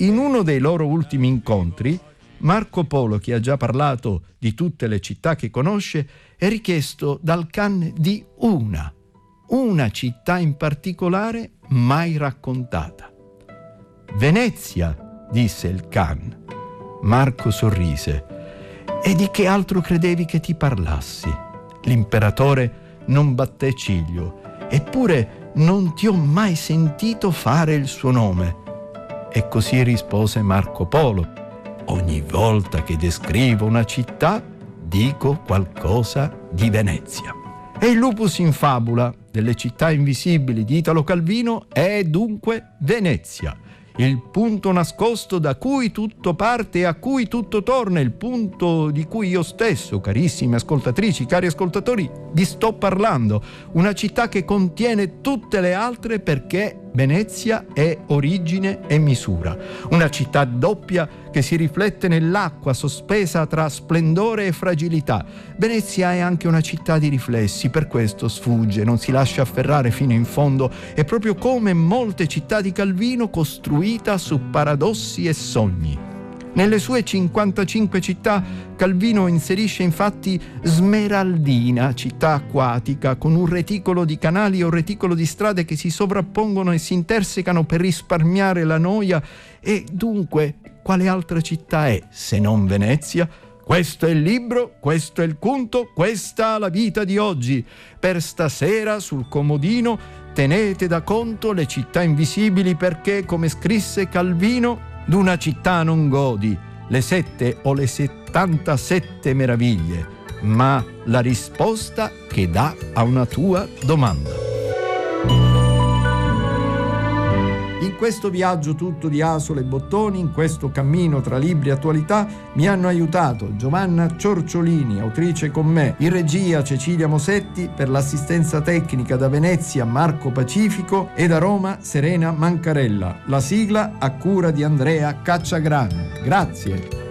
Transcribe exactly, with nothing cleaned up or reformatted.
In uno dei loro ultimi incontri, Marco Polo, che ha già parlato di tutte le città che conosce, è richiesto dal Khan di una, una città in particolare mai raccontata. Venezia, disse il Khan. Marco sorrise. E di che altro credevi che ti parlassi? L'imperatore non batté ciglio, eppure non ti ho mai sentito fare il suo nome. E così rispose Marco Polo. Ogni volta che descrivo una città, dico qualcosa di Venezia. E il lupus in fabula delle città invisibili di Italo Calvino è dunque Venezia, il punto nascosto da cui tutto parte e a cui tutto torna, il punto di cui io stesso, carissime ascoltatrici, cari ascoltatori, vi sto parlando. Una città che contiene tutte le altre perché Venezia è origine e misura. Una città doppia che si riflette nell'acqua sospesa tra splendore e fragilità. Venezia è anche una città di riflessi, per questo sfugge, non si lascia afferrare fino in fondo, è proprio come molte città di Calvino costruita su paradossi e sogni. Nelle sue cinquantacinque città Calvino inserisce infatti Smeraldina, città acquatica, con un reticolo di canali o reticolo di strade che si sovrappongono e si intersecano per risparmiare la noia. E dunque, quale altra città è se non Venezia? Questo è il libro, questo è il conto, questa la vita di oggi. Per stasera sul comodino tenete da conto le città invisibili perché, come scrisse Calvino, d'una città non godi le sette o le settantasette meraviglie, ma la risposta che dà a una tua domanda. In questo viaggio tutto di asole e bottoni, in questo cammino tra libri e attualità, mi hanno aiutato Giovanna Ciorciolini, autrice con me, in regia Cecilia Mosetti, per l'assistenza tecnica da Venezia Marco Pacifico e da Roma Serena Mancarella. La sigla a cura di Andrea Cacciagrano. Grazie.